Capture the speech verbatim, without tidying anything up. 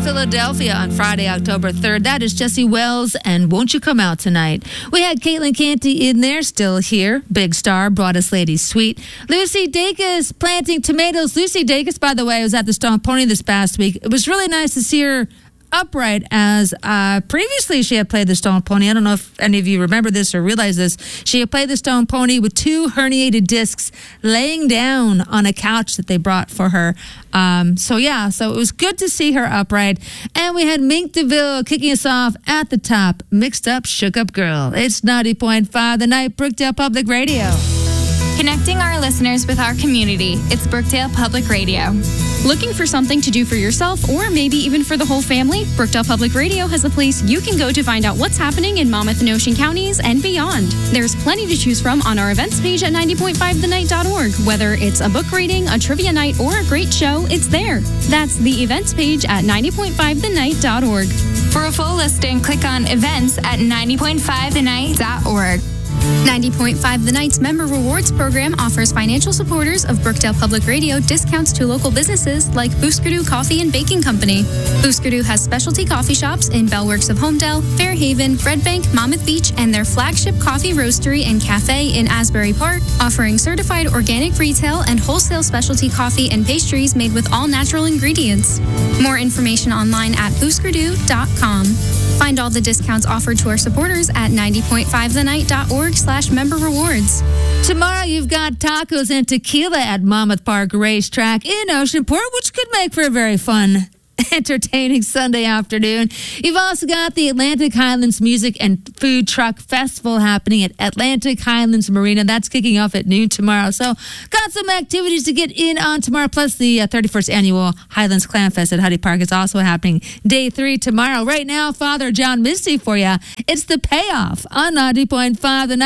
Philadelphia on Friday, October third. That is Jesse Wells and Won't You Come Out Tonight. We had Caitlin Canty in there, still here. Big Star, brought us Lady Sweet. Lucy Dacus planting tomatoes. Lucy Dacus, by the way, was at the Stone Pony this past week. It was really nice to see her upright, as uh, previously she had played the Stone Pony. I don't know if any of you remember this or realize this. She had played the Stone Pony with two herniated discs laying down on a couch that they brought for her. Um, so yeah, so it was good to see her upright. And we had Mink DeVille kicking us off at the top. Mixed Up, Shook Up Girl. It's ninety point five The Night, Brookdale Public Radio. Connecting our listeners with our community. It's Brookdale Public Radio. Looking for something to do for yourself or maybe even for the whole family? Brookdale Public Radio has a place you can go to find out what's happening in Monmouth and Ocean counties and beyond. There's plenty to choose from on our events page at ninety point five the night dot org. Whether it's a book reading, a trivia night, or a great show, it's there. That's the events page at ninety point five the night dot org. For a full listing, click on events at ninety point five the night dot org. ninety point five The Night's Member Rewards Program offers financial supporters of Brookdale Public Radio discounts to local businesses like Booskadoo Coffee and Baking Company. Booskadoo has specialty coffee shops in Bellworks of Homedale, Fairhaven, Red Bank, Monmouth Beach, and their flagship coffee roastery and cafe in Asbury Park, offering certified organic retail and wholesale specialty coffee and pastries made with all natural ingredients. More information online at booskadoo dot com. Find all the discounts offered to our supporters at ninety point five the night dot org slash member rewards. Tomorrow you've got tacos and tequila at Monmouth Park Racetrack in Oceanport, which could make for a very fun, entertaining Sunday afternoon. You've also got the Atlantic Highlands Music and Food Truck Festival happening at Atlantic Highlands Marina. That's kicking off at noon tomorrow. So got some activities to get in on tomorrow. Plus the uh, thirty-first Annual Highlands Clam Fest at Huddy Park is also happening day three tomorrow. Right now, Father John Misty for you. It's The Payoff on ninety point five The Night.